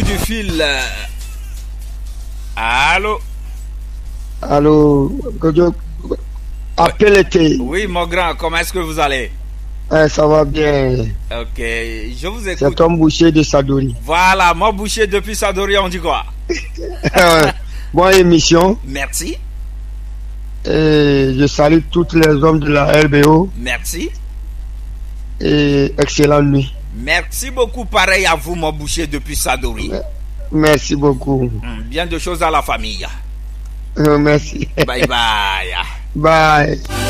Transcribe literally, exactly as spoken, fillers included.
bout du fil. Allô? Allô? Appelez-t-il. Oui, mon grand, comment est-ce que vous allez? Eh, ça va bien. Ok, je vous écoute. C'est Tom Boucher de Sadori. Voilà, moi Boucher depuis Sadori, on dit quoi? Bonne émission. Merci. Et je salue tous les hommes de la R B O. Merci. Et excellente nuit. Merci beaucoup, pareil à vous, mon Boucher depuis Sadori. Merci beaucoup. Bien de choses à la famille. Euh, merci. Bye bye. Bye.